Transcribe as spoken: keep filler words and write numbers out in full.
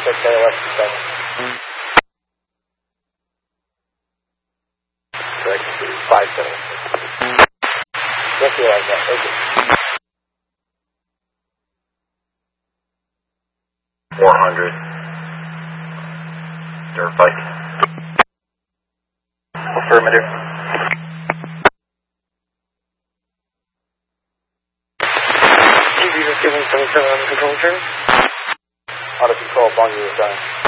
six A L X seven. Correct, five seven. Yes, you like that, thank you. four hundred. Dirt bike. Affirmative. G B zero seven seven seven on control turn. Auto control upon your sign.